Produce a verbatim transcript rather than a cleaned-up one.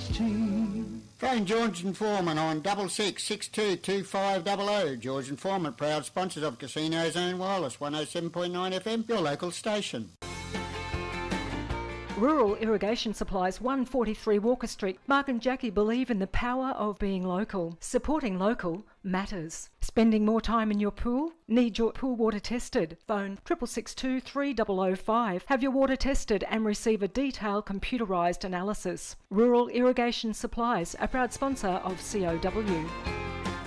G. Phone George and Foreman on double six six two two five double oh. George and Foreman, proud sponsors of Casino Zone Wireless, one oh seven point nine F M, your local station. Rural Irrigation Supplies, one forty-three Walker Street. Mark and Jackie believe in the power of being local. Supporting local matters. Spending more time in your pool? Need your pool water tested? Phone six six six two three zero zero five. Have your water tested and receive a detailed computerised analysis. Rural Irrigation Supplies, a proud sponsor of C O W.